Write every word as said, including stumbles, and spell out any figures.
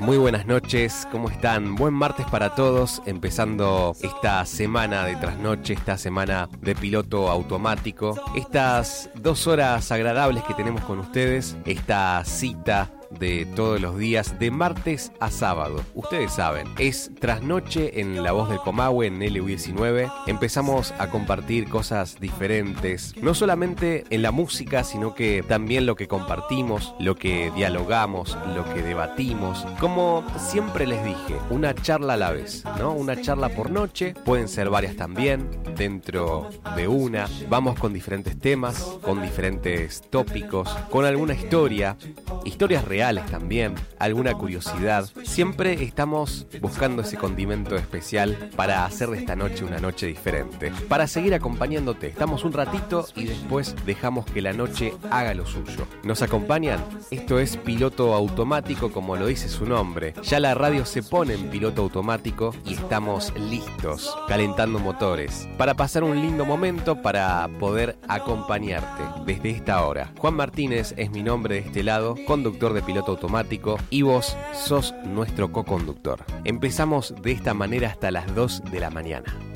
Muy buenas noches, ¿cómo están? Buen martes para todos, empezando esta semana de trasnoche, esta semana de piloto automático, estas dos horas agradables que tenemos con ustedes, esta cita de todos los días, de martes a sábado. Ustedes saben, es trasnoche en La Voz del Comahue, en L U diecinueve. Empezamos a compartir cosas diferentes, no solamente en la música, sino que también lo que compartimos, lo que dialogamos, lo que debatimos. Como siempre les dije, una charla a la vez, ¿no? Una charla por noche, pueden ser varias también, dentro de una. Vamos con diferentes temas, con diferentes tópicos, con alguna historia, historias reales también, alguna curiosidad. Siempre estamos buscando ese condimento especial para hacer de esta noche una noche diferente, para seguir acompañándote. Estamos un ratito y después dejamos que la noche haga lo suyo. ¿Nos acompañan? Esto es piloto automático, como lo dice su nombre. Ya la radio se pone en piloto automático y estamos listos, calentando motores, para pasar un lindo momento, para poder acompañarte desde esta hora. Juan Martínez es mi nombre de este lado, conductor de piloto automático, y vos sos nuestro coconductor. Empezamos de esta manera hasta las dos de la mañana.